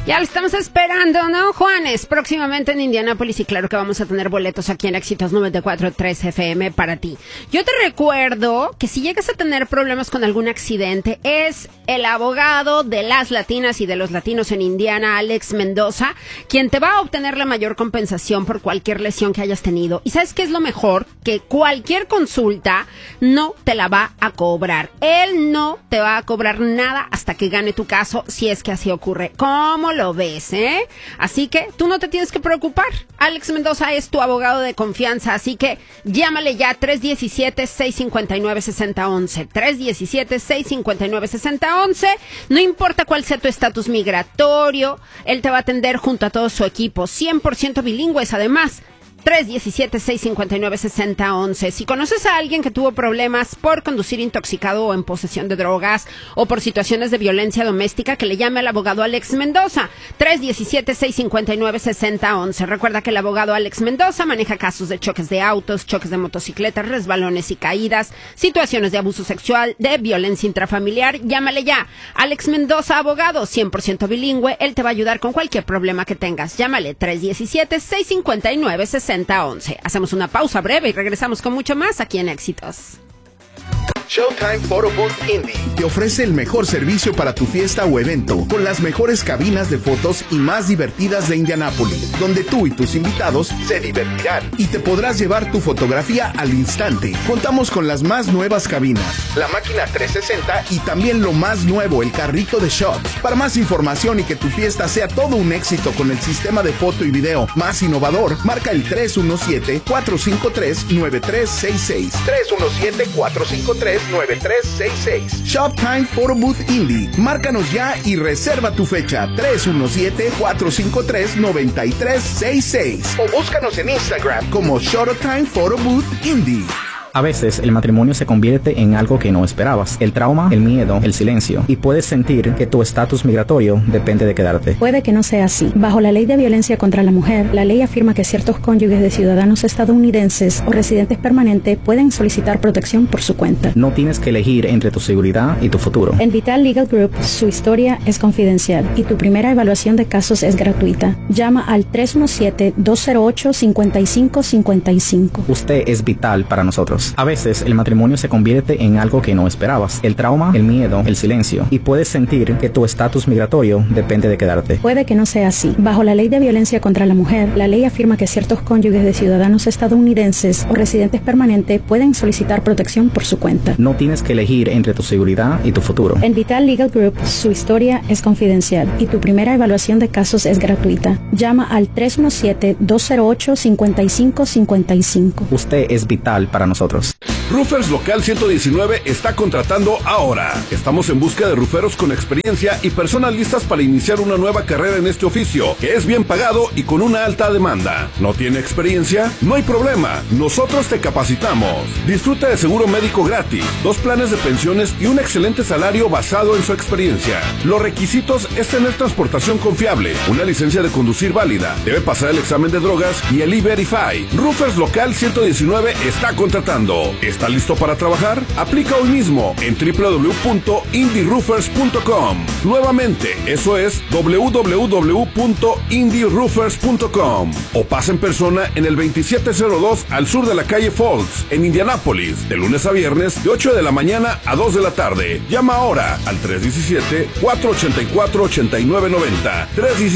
Ya lo estamos esperando, ¿no, Juanes? Próximamente en Indianápolis, y claro que vamos a tener boletos aquí en Éxitos 94.3 FM para ti. Yo te recuerdo que si llegas a tener problemas con algún accidente, es el abogado de las latinas y de los latinos en Indiana, Alex Mendoza, quien te va a obtener la mayor compensación por cualquier lesión que hayas tenido. ¿Y sabes qué es lo mejor? Que cualquier consulta no te la va a cobrar. Él no te va a cobrar nada hasta que gane tu caso, si es que así ocurre. ¿Cómo lo ves, Así que tú no te tienes que preocupar. Alex Mendoza es tu abogado de confianza, así que llámale ya 317-659-6011. 317-659-6011. No importa cuál sea tu estatus migratorio, él te va a atender junto a todo su equipo. 100% bilingües, además. 317-659-6011. Si conoces a alguien que tuvo problemas por conducir intoxicado o en posesión de drogas o por situaciones de violencia doméstica, que le llame al abogado Alex Mendoza. 317-659-6011. Recuerda que el abogado Alex Mendoza maneja casos de choques de autos, choques de motocicletas, resbalones y caídas, situaciones de abuso sexual, de violencia intrafamiliar. Llámale ya. Alex Mendoza, abogado, 100% bilingüe. Él te va a ayudar con cualquier problema que tengas. Llámale 317-659-6011. Hacemos una pausa breve y regresamos con mucho más aquí en Éxitos. Showtime Photo Booth Indy te ofrece el mejor servicio para tu fiesta o evento, con las mejores cabinas de fotos y más divertidas de Indianápolis, donde tú y tus invitados se divertirán y te podrás llevar tu fotografía al instante. Contamos con las más nuevas cabinas, la máquina 360 y también lo más nuevo, el carrito de shots. Para más información y que tu fiesta sea todo un éxito con el sistema de foto y video más innovador, marca el 317-453-9366. 317-453-9366. Shoptime Photo Booth Indy. Márcanos ya y reserva tu fecha. 317-453-9366. O búscanos en Instagram como Showtime Photo Booth Indy. A veces el matrimonio se convierte en algo que no esperabas. El trauma, el miedo, el silencio. Y puedes sentir que tu estatus migratorio depende de quedarte. Puede que no sea así. Bajo la Ley de Violencia contra la Mujer, la ley afirma que ciertos cónyuges de ciudadanos estadounidenses o residentes permanentes pueden solicitar protección por su cuenta. No tienes que elegir entre tu seguridad y tu futuro. En Vital Legal Group, su historia es confidencial y tu primera evaluación de casos es gratuita. Llama al 317-208-5555. Usted es vital para nosotros. A veces el matrimonio se convierte en algo que no esperabas. El trauma, el miedo, el silencio. Y puedes sentir que tu estatus migratorio depende de quedarte. Puede que no sea así. Bajo la Ley de Violencia contra la Mujer, la ley afirma que ciertos cónyuges de ciudadanos estadounidenses o residentes permanentes pueden solicitar protección por su cuenta. No tienes que elegir entre tu seguridad y tu futuro. En Vital Legal Group, su historia es confidencial y tu primera evaluación de casos es gratuita. Llama al 317-208-5555. Usted es vital para nosotros. Roofers Local 119 está contratando ahora. Estamos en busca de rooferos con experiencia y personas listas para iniciar una nueva carrera en este oficio, que es bien pagado y con una alta demanda. ¿No tiene experiencia? No hay problema. Nosotros te capacitamos. Disfruta de seguro médico gratis, 2 planes de pensiones y un excelente salario basado en su experiencia. Los requisitos es tener transportación confiable, una licencia de conducir válida, debe pasar el examen de drogas y el E-Verify. Roofers Local 119 está contratando. ¿Está listo para trabajar? Aplica hoy mismo en www.indieroofers.com. Nuevamente, eso es www.indieroofers.com. O pasa en persona en el 2702 al sur de la calle Falls, en Indianápolis, de lunes a viernes, de 8 de la mañana a 2 de la tarde. Llama ahora al 317-484-8990.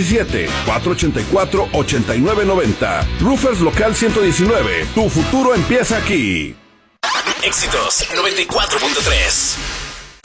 317-484-8990. Roofers Local 119. Tu futuro empieza aquí. Éxitos 94.3.